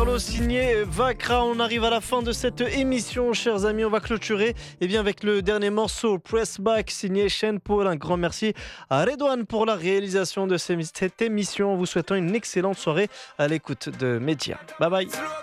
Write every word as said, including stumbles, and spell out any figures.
Carlos signé Vakra. On arrive à la fin de cette émission, chers amis. On va clôturer eh bien, avec le dernier morceau, Press Back, signé Shane Paul. Un grand merci à Redouane pour la réalisation de cette émission. En vous souhaitant une excellente soirée à l'écoute de Média. Bye bye.